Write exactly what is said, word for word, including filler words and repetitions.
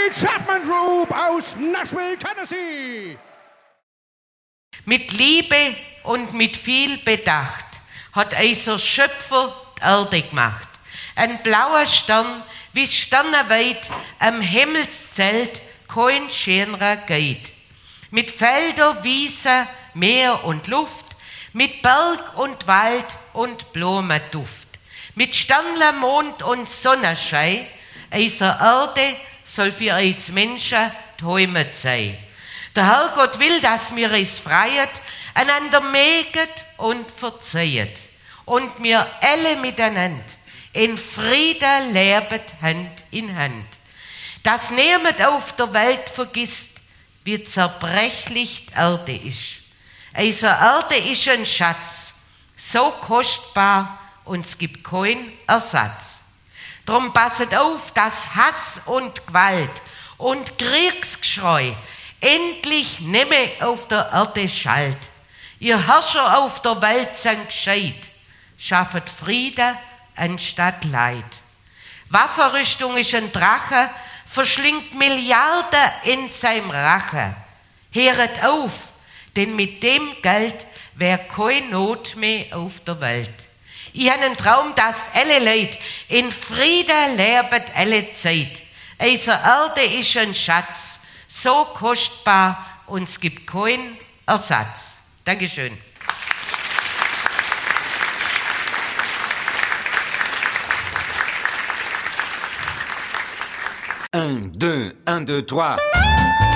Gary Chapman Group aus Nashville, Tennessee. Mit Liebe und mit viel Bedacht hat unser Schöpfer die Erde gemacht. Ein blauer Stern, wie sternenweit am Himmelszelt kein schönerer geht. Mit Felder, Wiesen, Meer und Luft, mit Berg und Wald und Blumenduft, mit Sternle, Mond und Sonnenschein, unsere Erde soll für uns Menschen die Heimat sein. Der Herrgott will, dass wir uns freiet, einander möget und verzeihet und wir alle miteinander in Frieden leben Hand in Hand. Dass niemand auf der Welt vergisst, wie zerbrechlich die Erde ist. Unsere Erde ist ein Schatz, so kostbar und es gibt keinen Ersatz. Drum passet auf, dass Hass und Gewalt und Kriegsgeschrei endlich nimmer auf der Erde schallt. Ihr Herrscher auf der Welt sind gescheit, schaffet Frieden anstatt Leid. Waffenrüstung ist ein Drache, verschlingt Milliarden in seinem Rache. Hört auf, denn mit dem Geld wär keine Not mehr auf der Welt. Ich habe einen Traum, dass alle Leute in Frieden leben alle Zeit. Unsere Erde ist ein Schatz, so kostbar und es gibt keinen Ersatz. Dankeschön. Un, deux, un, deux, trois.